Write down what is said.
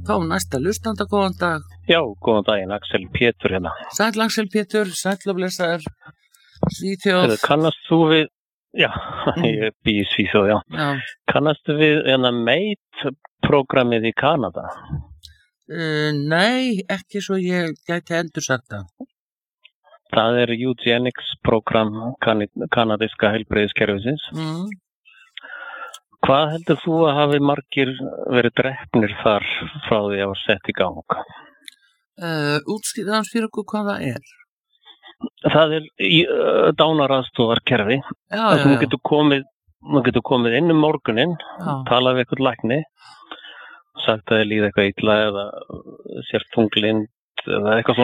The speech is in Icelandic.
fáum næsta hlustanda, góðan dag. Já, góðan daginn, Axel Pétur hérna. Sæll Axel Pétur, sæll og blessaður, Svíþjóð. Kannast þú við, já, ég bý í Svíþjóð, já. Kannastu við MEIT-prógrammið í Kanada? Nei, ekki svo ég gæti endursagt það. Það eugenics-prógram kanadíska heilbrigðiskerfisins. Hvað heldur þú að hafi margir verið drepnir þar frá því að var sett í gang? Útskýrðu fyrir okkur hvað það er? Það dánaraðstoðarkerfi. Það sem þú getur komið inn morguninn, talað við eitthvað lækni, sagt að þið líði eitthvað illa eða sér þunglind eða eitthvað svona.